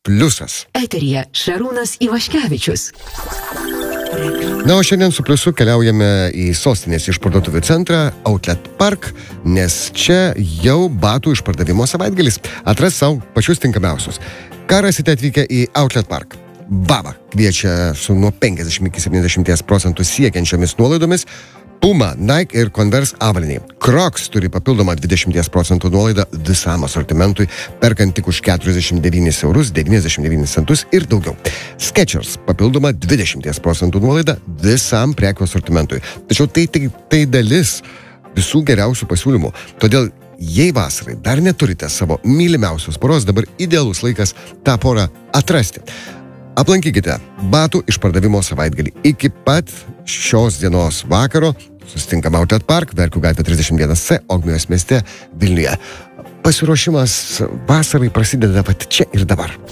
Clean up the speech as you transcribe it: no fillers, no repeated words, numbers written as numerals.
Pliusas. Eteryje Šarūnas Ivaškevičius. Na, o šiandien su Pliusu keliaujame į sostinės išparduotuvių centrą Outlet Park, nes čia jau batų išpardavimo savaitgalis. Atras savo pačius tinkamiausius. Ką rasite atvykę į Outlet Park? Baba kviečia su nuo 50 iki 70% siekiančiomis nuolaidomis. Puma, Nike ir Converse avaliniai. Crocs turi papildomą 20% nuolaidą visam asortimentui, perkant tik už 49 eurus 99 centus ir daugiau. Skechers papildomą 20% nuolaidą visam prekių asortimentui. Tačiau tai dalis visų geriausių pasiūlymų. Todėl, jei vasarai dar neturite savo mylimiausios poros, dabar idealus laikas tą porą atrasti. Aplankykite batų išpardavimo savaitgalį. Iki pat šios dienos vakaro susitinkam Outlet Park, Verkių gatvė 31C, Ogmios mieste, Vilniuje. Pasiruošimas vasarai prasideda pat čia ir dabar.